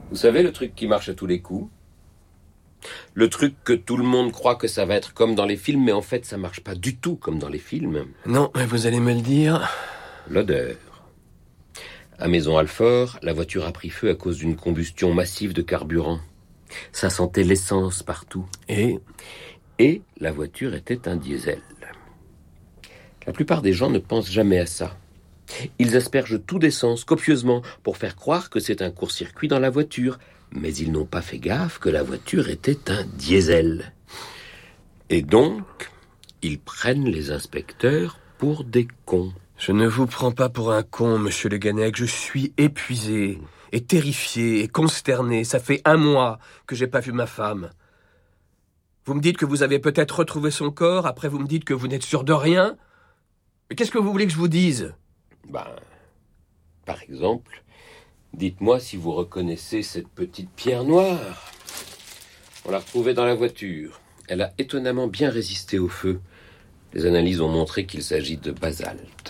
Vous savez, le truc qui marche à tous les coups? Le truc que tout le monde croit que ça va être comme dans les films, mais en fait, ça marche pas du tout comme dans les films. Non, mais vous allez me le dire. L'odeur. À Maison-Alfort, la voiture a pris feu à cause d'une combustion massive de carburant. Ça sentait l'essence partout. Et la voiture était un diesel. La plupart des gens ne pensent jamais à ça. Ils aspergent tout d'essence copieusement pour faire croire que c'est un court-circuit dans la voiture, mais ils n'ont pas fait gaffe que la voiture était un diesel. Et donc, ils prennent les inspecteurs pour des cons. Je ne vous prends pas pour un con, monsieur Le Guenec. Je suis épuisé, et terrifié, et consterné. Ça fait 1 mois que j'ai pas vu ma femme. Vous me dites que vous avez peut-être retrouvé son corps, après vous me dites que vous n'êtes sûr de rien. Mais qu'est-ce que vous voulez que je vous dise ? Par exemple, dites-moi si vous reconnaissez cette petite pierre noire. On l'a retrouvée dans la voiture. Elle a étonnamment bien résisté au feu. Les analyses ont montré qu'il s'agit de basalte.